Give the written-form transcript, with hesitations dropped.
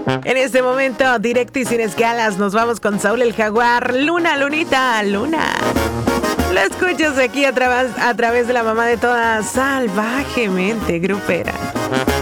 En este momento, directo y sin escalas, nos vamos con Saúl el Jaguar. Luna, Lunita, Luna. Lo escuchas aquí a través de la mamá de todas, salvajemente grupera.